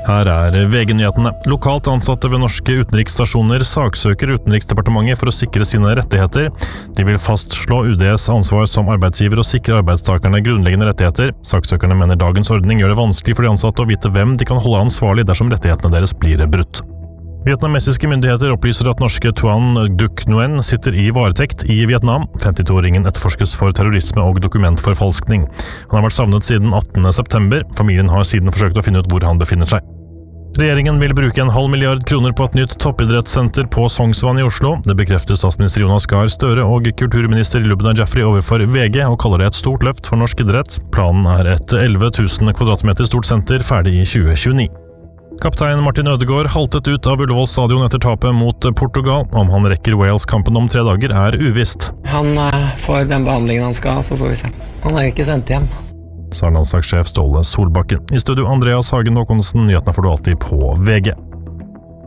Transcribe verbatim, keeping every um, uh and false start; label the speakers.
Speaker 1: Her er V G-nyhetene. Lokalt ansatte ved norske utenriksstasjoner saksøker Utenriksdepartementet for å sikre sine rettigheter. De vil fastslå U D's ansvar som arbeidsgiver og sikre arbeidstakerne grunnleggende rettigheter. Saksøkerne mener dagens ordning gjør det vanskelig for de ansatte å vite hvem de kan holde ansvarlig dersom rettighetene deres blir brutt. Vietnamesiske myndigheter opplyser at norske Tuan Duc Nguyen sitter i varetekt i Vietnam. femtito-åringen etterforskes for terrorisme og dokumentforfalskning. Han har vært savnet siden attende september. Familien har siden forsøkt å finne ut hvor han befinner seg. Regjeringen vil bruke en halv milliard kroner på et nytt toppidrettssenter på Sognsvann i Oslo. Det bekrefter statsminister Jonas Gahr Støre og kulturminister Lubna Jafri overfor V G, og kaller det et stort løft for norsk idrett. Planen er et elleve tusen kvadratmeter stort senter ferdig i tjue tjueni. Kaptein Martin Ødegaard haltet ut av Ullevål stadion etter tapet mot Portugal. Om han rekker Wales-kampen om tre dager er uvisst.
Speaker 2: Han får den behandlingen han skal, så får vi se. Han er ikke sendt hjem.
Speaker 1: Sa landslagssjef Ståle Solbakken. I studio Andreas Hagen Håkonsen, nyhetene får du alltid på V G.